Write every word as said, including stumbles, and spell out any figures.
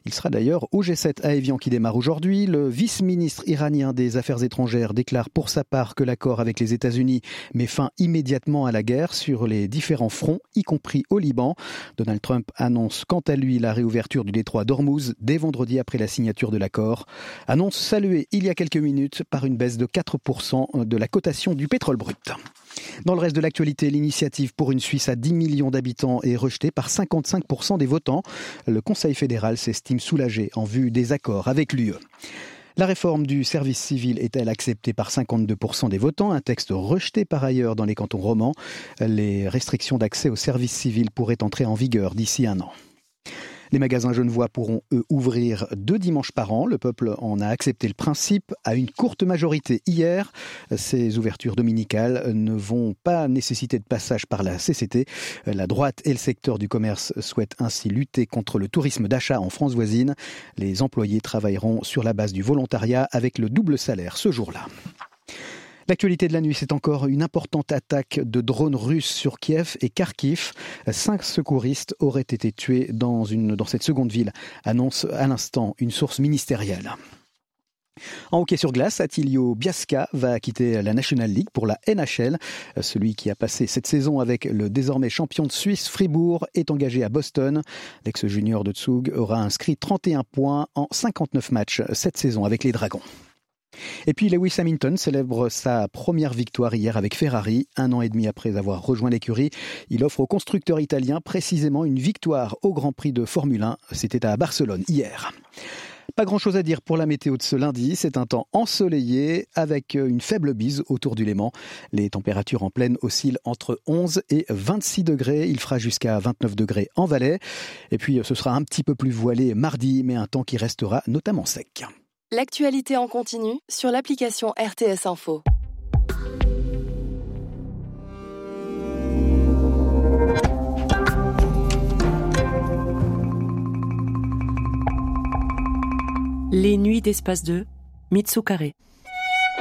Il sera d'ailleurs au G sept à Évian qui démarre aujourd'hui. Le vice-ministre iranien des Affaires étrangères déclare pour sa part que l'accord avec les États-Unis met fin immédiatement à la guerre sur les différents fronts, y compris au Liban. Donald Trump annonce quant à lui la réouverture du détroit d'Ormuz dès vendredi après la signature de l'accord. Annonce saluée il y a quelques minutes par une baisse de quatre pour cent de la cotation du pétrole brut. Dans le reste de l'actualité, l'initiative pour une Suisse à dix millions d'habitants est rejetée par cinquante-cinq pour cent des votants. Le Conseil fédéral s'estime soulagé en vue des accords avec l'U E. La réforme du service civil est-elle acceptée par cinquante-deux pour cent des votants? Un texte rejeté par ailleurs dans les cantons romans. Les restrictions d'accès au service civil pourraient entrer en vigueur d'ici un an. Les magasins genevois pourront, eux, ouvrir deux dimanches par an. Le peuple en a accepté le principe à une courte majorité hier. Ces ouvertures dominicales ne vont pas nécessiter de passage par la C C T. La droite et le secteur du commerce souhaitent ainsi lutter contre le tourisme d'achat en France voisine. Les employés travailleront sur la base du volontariat avec le double salaire ce jour-là. L'actualité de la nuit, c'est encore une importante attaque de drones russes sur Kiev et Kharkiv. Cinq secouristes auraient été tués dans, une, dans cette seconde ville, annonce à l'instant une source ministérielle. En hockey sur glace, Attilio Biasca va quitter la National League pour la N H L. Celui qui a passé cette saison avec le désormais champion de Suisse Fribourg est engagé à Boston. L'ex-junior de Zug aura inscrit trente et un points en cinquante-neuf matchs cette saison avec les Dragons. Et puis Lewis Hamilton célèbre sa première victoire hier avec Ferrari. Un an et demi après avoir rejoint l'écurie, il offre au constructeur italien précisément une victoire au Grand Prix de Formule un. C'était à Barcelone hier. Pas grand-chose à dire pour la météo de ce lundi. C'est un temps ensoleillé avec une faible bise autour du Léman. Les températures en plaine oscillent entre onze et vingt-six degrés. Il fera jusqu'à vingt-neuf degrés en Valais. Et puis ce sera un petit peu plus voilé mardi, mais un temps qui restera notamment sec. L'actualité en continu sur l'application R T S Info. Les nuits d'Espace deux, Mitsou Carré.